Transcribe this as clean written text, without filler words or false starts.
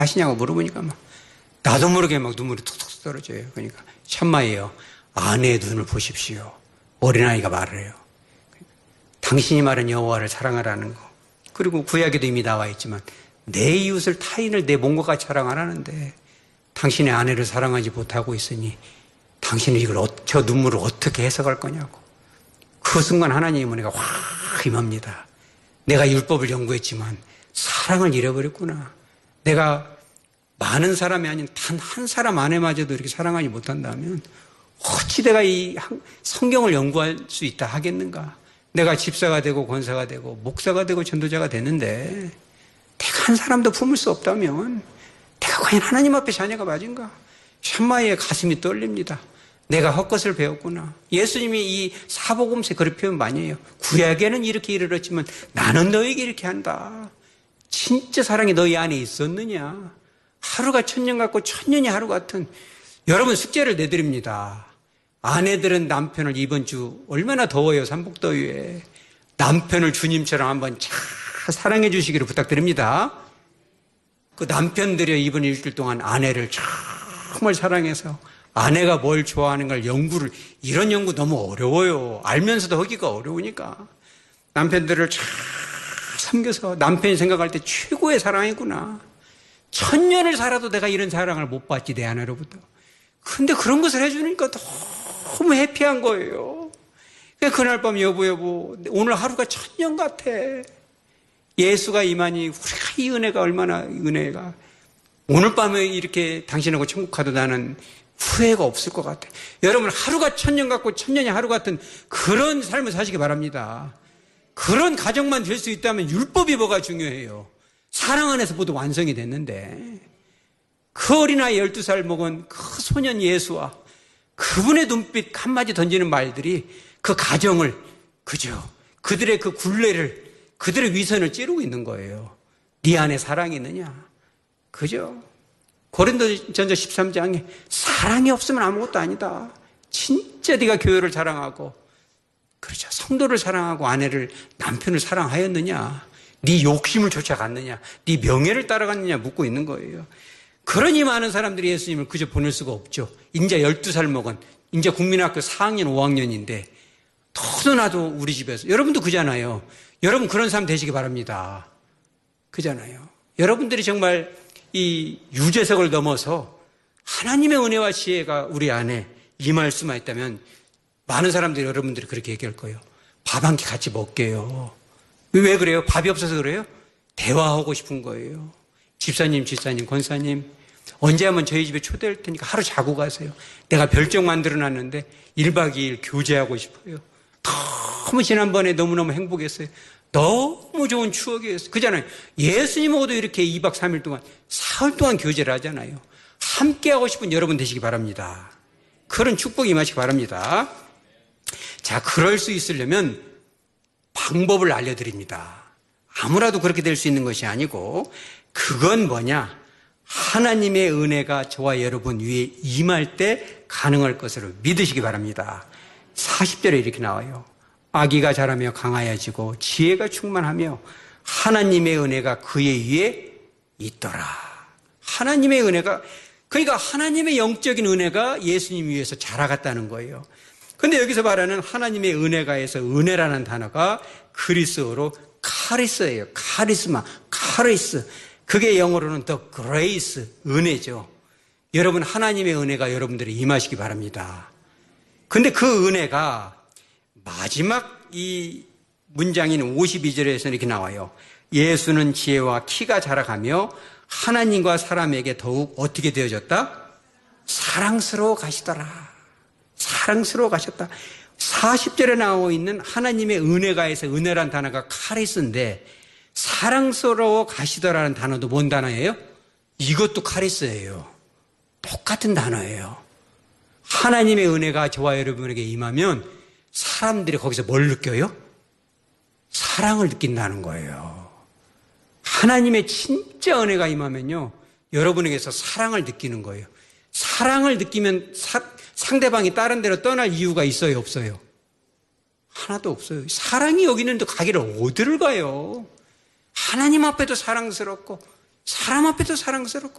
아시냐고 물어보니까 막 나도 모르게 막 눈물이 툭툭 떨어져요. 그러니까 참마예요. 아내의 눈을 보십시오. 어린아이가 말을 해요. 당신이 말한 여호와를 사랑하라는 거. 그리고 구약에도 이미 나와 있지만 내 이웃을 타인을 내 몸과 같이 사랑하라는데 당신의 아내를 사랑하지 못하고 있으니 당신은 이걸 저 눈물을 어떻게 해석할 거냐고. 그 순간 하나님의 은혜가 확 임합니다. 내가 율법을 연구했지만 사랑을 잃어버렸구나. 내가 많은 사람이 아닌 단 한 사람 아내마저도 이렇게 사랑하지 못한다면 어찌 내가 이 성경을 연구할 수 있다 하겠는가. 내가 집사가 되고 권사가 되고 목사가 되고 전도자가 되는데 내가 한 사람도 품을 수 없다면 내가 과연 하나님 앞에 자녀가 맞은가. 샴마의 가슴이 떨립니다. 내가 헛것을 배웠구나. 예수님이 이 사복음서에 그렇게 표현 많이 해요. 구약에는 이렇게 이르렀지만 나는 너에게 이렇게 한다. 진짜 사랑이 너희 안에 있었느냐. 하루가 천년 같고 천년이 하루 같은. 여러분 숙제를 내드립니다. 아내들은 남편을 이번 주 얼마나 더워요. 삼복더위에. 남편을 주님처럼 한번 잘 사랑해 주시기를 부탁드립니다. 그 남편들이 이번 일주일 동안 아내를 정말 사랑해서 아내가 뭘 좋아하는 걸 이런 연구 너무 어려워요. 알면서도 하기가 어려우니까. 남편들을 잘 섬겨서 남편이 생각할 때 최고의 사랑이구나. 천년을 살아도 내가 이런 사랑을 못 받지, 내 아내로부터. 근데 그런 것을 해주니까 너무 해피한 거예요. 그날 밤 여보, 오늘 하루가 천년 같아. 예수가 임하니 우리가 이 은혜가 얼마나 은혜가. 오늘 밤에 이렇게 당신하고 천국 가도 나는 후회가 없을 것 같아. 여러분 하루가 천년 같고 천년이 하루 같은 그런 삶을 사시기 바랍니다. 그런 가정만 될 수 있다면 율법이 뭐가 중요해요. 사랑 안에서 모두 완성이 됐는데 그 어린아이 12살 먹은 그 소년 예수와 그분의 눈빛 한마디 던지는 말들이 그 가정을 그죠. 그들의 그 굴레를 그들의 위선을 찌르고 있는 거예요. 네 안에 사랑이 있느냐. 그죠. 고린도전서 13장에 사랑이 없으면 아무것도 아니다. 진짜 네가 교회를 사랑하고 그렇죠. 성도를 사랑하고 아내를 남편을 사랑하였느냐. 네 욕심을 쫓아갔느냐. 네 명예를 따라갔느냐 묻고 있는 거예요. 그러니 많은 사람들이 예수님을 그저 보낼 수가 없죠. 인자 12살 먹은 인자 국민학교 4학년 5학년인데 너도나도 우리 집에서 여러분도 그잖아요. 여러분 그런 사람 되시기 바랍니다. 그잖아요. 여러분들이 정말 이 유재석을 넘어서 하나님의 은혜와 지혜가 우리 안에 임할 수만 있다면 많은 사람들이 여러분들이 그렇게 얘기할 거예요. 밥 한 끼 같이 먹게요. 왜 그래요? 밥이 없어서 그래요? 대화하고 싶은 거예요. 집사님, 권사님 언제 한번 저희 집에 초대할 테니까 하루 자고 가세요. 내가 별정 만들어놨는데 1박 2일 교제하고 싶어요. 너무 지난번에 너무너무 행복했어요. 너무 좋은 추억이었어요. 그잖아요. 예수님하고도 이렇게 2박 3일 동안 사흘 동안 교제를 하잖아요. 함께하고 싶은 여러분 되시기 바랍니다. 그런 축복이 임하시기 바랍니다. 자, 그럴 수 있으려면 방법을 알려드립니다. 아무라도 그렇게 될 수 있는 것이 아니고 그건 뭐냐? 하나님의 은혜가 저와 여러분 위에 임할 때 가능할 것으로 믿으시기 바랍니다. 40절에 이렇게 나와요. 아기가 자라며 강하여지고 지혜가 충만하며 하나님의 은혜가 그의 위에 있더라. 하나님의 은혜가, 그러니까 하나님의 영적인 은혜가 예수님 위에서 자라갔다는 거예요. 근데 여기서 말하는 하나님의 은혜가에서 은혜라는 단어가 그리스어로 카리스예요. 카리스마, 카리스. 그게 영어로는 the grace, 은혜죠. 여러분 하나님의 은혜가 여러분들이 임하시기 바랍니다. 근데 그 은혜가 마지막 이 문장인 52절에서 이렇게 나와요. 예수는 지혜와 키가 자라가며 하나님과 사람에게 더욱 어떻게 되어졌다? 사랑스러워 가시더라. 사랑스러워 가셨다. 40절에 나오고 있는 하나님의 은혜가에서 은혜란 단어가 카리스인데 사랑스러워 가시더라는 단어도 뭔 단어예요? 이것도 카리스예요. 똑같은 단어예요. 하나님의 은혜가 저와 여러분에게 임하면 사람들이 거기서 뭘 느껴요? 사랑을 느낀다는 거예요. 하나님의 진짜 은혜가 임하면요, 여러분에게서 사랑을 느끼는 거예요. 사랑을 느끼면 상대방이 다른 데로 떠날 이유가 있어요, 없어요? 하나도 없어요. 사랑이 여기 있는데 가기를 어디를 가요? 하나님 앞에도 사랑스럽고 사람 앞에도 사랑스럽고